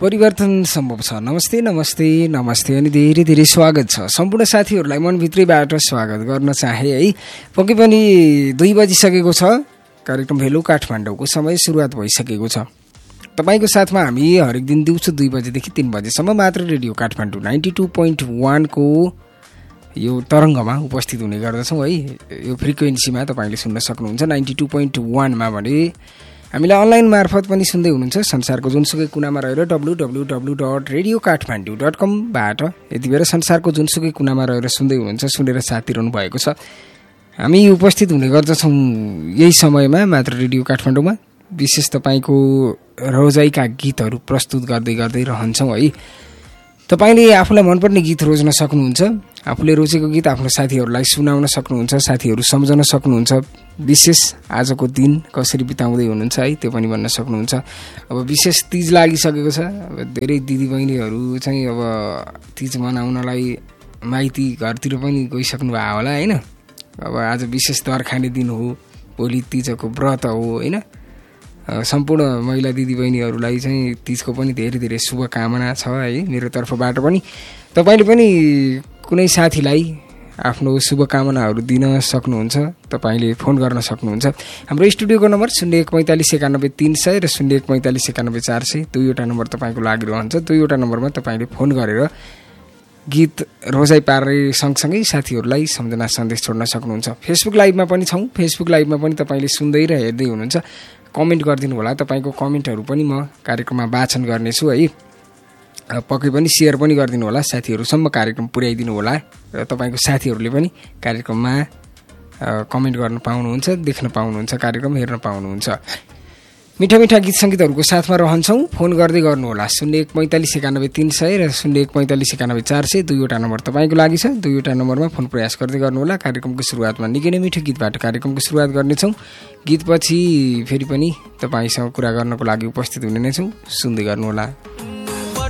परिवर्तन सम्भव छ। नमस्ते नमस्ते नमस्ते अनि धेरै धेरै स्वागत छ। सम्पूर्ण साथीहरूलाई मनभित्रैबाट स्वागत गर्न चाहे है। पक्कै पनि 2 बजिसकेको छ। कार्यक्रम हेलो काठमाडौँको समय सुरुवात भइसकेको छ। तपाईको साथमा हामी हरेक दिन दिउँसो 2 बजेदेखि 3 बजेसम्म मात्र रेडियो काठमाडौँ 92.1 को यो तरङ्गमा उपस्थित हुने गर्दछौँ है। यो फ्रिक्वेन्सीमा तपाईँले सुन्न सक्नुहुन्छ 92.1 मा भने हामीलाई अनलाइन मार्फत पनि सुन्दै हुनुहुन्छ संसारको जुनसुकै कुनामा रहेर www.radiokathmandu.com बाट यति बेला संसारको जुनसुकै कुनामा रहेर सुन्दै हुनुहुन्छ, सुनेर साथ दिइरहनु भएको छ। हामी उपस्थित हुने गर्दछौँ यही समयमा मात्र रेडियो काठमाडौँमा। विशेष तपाईँको रोजाइका गीतहरू प्रस्तुत गर्दै गर्दै रहन्छौँ है। तपाईँले आफूलाई मनपर्ने गीत रोज्न सक्नुहुन्छ, आफूले रोजेको गीत आफ्नो साथीहरूलाई सुनाउन सक्नुहुन्छ, साथीहरू सम्झाउन सक्नुहुन्छ। विशेष आजको दिन कसरी बिताउँदै हुनुहुन्छ है त्यो पनि भन्न सक्नुहुन्छ। अब विशेष तीज लागिसकेको छ। अब धेरै दिदीबहिनीहरू चाहिँ अब तीज मनाउनलाई माइती घरतिर पनि गइसक्नु भएको होला होइन। अब आज विशेष दर खाने दिन हो, भोलि तीजको व्रत हो होइन। सम्पूर्ण महिला दिदीबहिनीहरूलाई चाहिँ तीजको पनि धेरै धेरै शुभकामना छ है मेरो तर्फबाट पनि। तपाईँले पनि कुनै साथीलाई आफ्नो शुभकामनाहरू दिन सक्नुहुन्छ, तपाईँले फोन गर्न सक्नुहुन्छ। हाम्रो स्टुडियोको नम्बर 0145919300 र 0145919400 दुईवटा नम्बर तपाईँको लागिरहन्छ। दुईवटा नम्बरमा तपाईँले फोन गरेर गीत रोजाइ पार्ने सँगसँगै साथीहरूलाई सम्झना सन्देश छोड्न सक्नुहुन्छ। फेसबुक लाइभमा पनि छौँ। फेसबुक लाइभमा पनि तपाईँले सुन्दै र हेर्दै हुनुहुन्छ। कमेन्ट गरिदिनु होला। तपाईँको कमेन्टहरू पनि म कार्यक्रममा वाचन गर्नेछु है। पक्कै पनि सेयर पनि गरिदिनु होला, साथीहरूसम्म कार्यक्रम पुर्याइदिनु होला र तपाईँको साथीहरूले पनि कार्यक्रममा कमेन्ट गर्न पाउनुहुन्छ, देख्न पाउनुहुन्छ, कार्यक्रम हेर्न पाउनुहुन्छ। मिठा मिठा गीत सङ्गीतहरूको साथमा रहन्छौँ। फोन गर्दै गर्नुहोला 0145919300 र 0145919400 दुईवटा नम्बर तपाईँको लागि छ। दुईवटा नम्बरमा फोन प्रयास गर्दै गर्नुहोला। कार्यक्रमको सुरुवातमा निकै नै मिठो गीतबाट कार्यक्रमको सुरुवात गर्नेछौँ। गीतपछि फेरि पनि तपाईँसँग कुरा गर्नको लागि उपस्थित हुने नै छौँ। सुन्दै गर्नुहोला।